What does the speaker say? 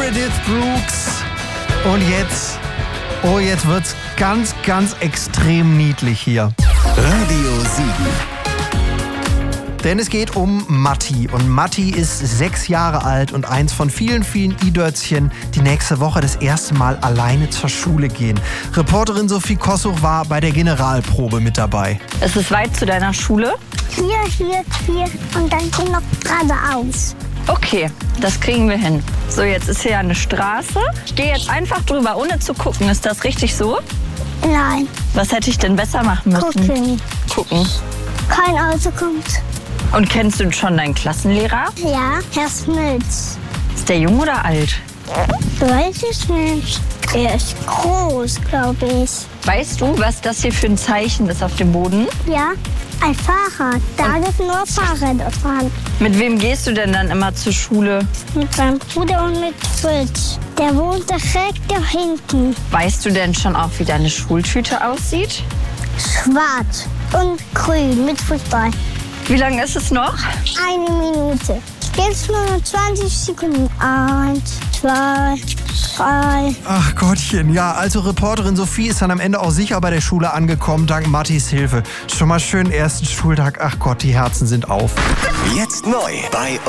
Meredith Brooks. Und jetzt wird's ganz, ganz extrem niedlich hier. Radio 7. Denn es geht um Matti. Und Matti ist 6 Jahre alt und eins von vielen, vielen I-Dörzchen, die nächste Woche das erste Mal alleine zur Schule gehen. Reporterin Sophie Kossuch war bei der Generalprobe mit dabei. Ist es weit zu deiner Schule? Hier und dann komm noch geradeaus. Okay, das kriegen wir hin. So, jetzt ist hier ja eine Straße. Ich gehe jetzt einfach drüber, ohne zu gucken. Ist das richtig so? Nein, Was hätte ich denn besser machen müssen? Gucken. kein Auto kommt. Und kennst du schon deinen Klassenlehrer? Ja, Herr Smits. Ist der jung oder alt? Weiß ich nicht. Er ist groß, glaube ich. Weißt du, was das hier für ein Zeichen ist auf dem Boden? Ja, ein Fahrrad. Da gibt nur Fahrräder fahren. Mit wem gehst du denn dann immer zur Schule? Mit seinem Bruder und mit Fritz. Der wohnt direkt da hinten. Weißt du denn schon auch, wie deine Schultüte aussieht? Schwarz und grün mit Fußball. Wie lange ist es noch? 1 Minute. Jetzt nur noch 20 Sekunden. 1, 2, 3. Ach Gottchen, ja, also Reporterin Sophie ist dann am Ende auch sicher bei der Schule angekommen, dank Mattis Hilfe. Schon mal schönen ersten Schultag. Ach Gott, die Herzen sind auf. Jetzt neu bei